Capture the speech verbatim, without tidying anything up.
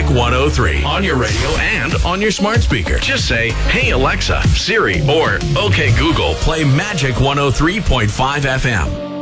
Magic one oh three on your radio and on your smart speaker. Just say, "Hey Alexa, Siri," or "Okay Google, play Magic one oh three point five F M."